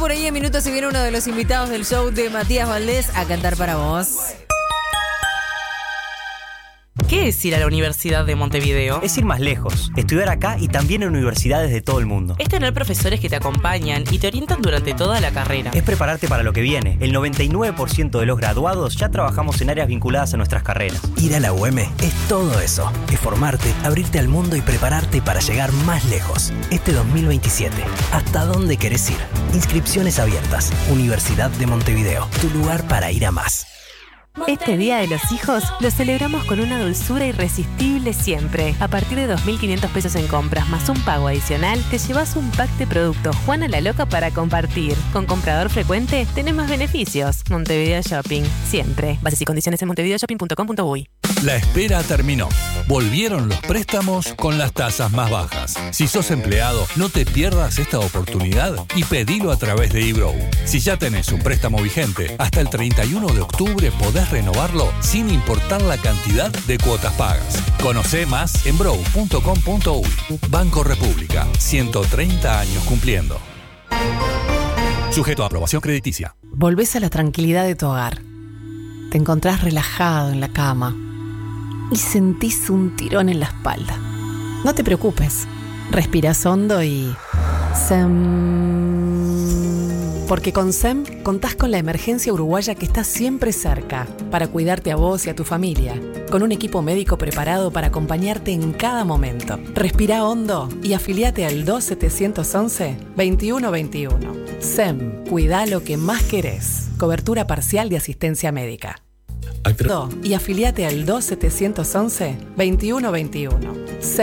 por ahí en minutos se viene uno de los invitados del show de Matías Valdés a cantar para vos. ¿Qué es ir a la Universidad de Montevideo? Es ir más lejos, estudiar acá y también en universidades de todo el mundo. Es tener profesores que te acompañan y te orientan durante toda la carrera. Es prepararte para lo que viene. El 99% de los graduados ya trabajamos en áreas vinculadas a nuestras carreras. Ir a la UM es todo eso. Es formarte, abrirte al mundo y prepararte para llegar más lejos. Este 2027, ¿hasta dónde querés ir? Inscripciones abiertas. Universidad de Montevideo, tu lugar para ir a más. Este Día de los Hijos lo celebramos con una dulzura irresistible siempre. A partir de 2.500 pesos en compras más un pago adicional, te llevas un pack de productos Juana la Loca para compartir. Con comprador frecuente, tenés más beneficios. Montevideo Shopping, siempre. Bases y condiciones en montevideoshopping.com.uy. La espera terminó. Volvieron los préstamos con las tasas más bajas. Si sos empleado, no te pierdas esta oportunidad y pedilo a través de eBrow. Si ya tenés un préstamo vigente, hasta el 31 de octubre podés renovarlo sin importar la cantidad de cuotas pagas. Conocé más en brow.com.uy. Banco República, 130 años cumpliendo. Sujeto a aprobación crediticia. Volvés a la tranquilidad de tu hogar. Te encontrás relajado en la cama y sentís un tirón en la espalda. No te preocupes. Respirás hondo y... Porque con SEM contás con la emergencia uruguaya que está siempre cerca para cuidarte a vos y a tu familia, con un equipo médico preparado para acompañarte en cada momento. Respirá hondo y afiliate al 2711-2121. SEM, cuidá lo que más querés. Cobertura parcial de asistencia médica. Y afiliate al 2711-2121.